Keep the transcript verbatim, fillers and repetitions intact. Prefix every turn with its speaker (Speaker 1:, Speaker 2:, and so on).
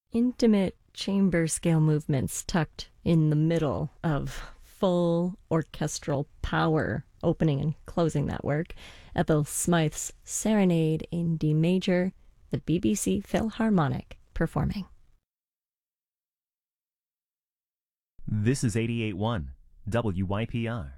Speaker 1: Intimate chamber scale movements tucked in the middle of full orchestral power, opening and closing that work. Ethel Smythe's Serenade in D major, the B B C Philharmonic performing.
Speaker 2: This is eighty-eight point one W Y P R.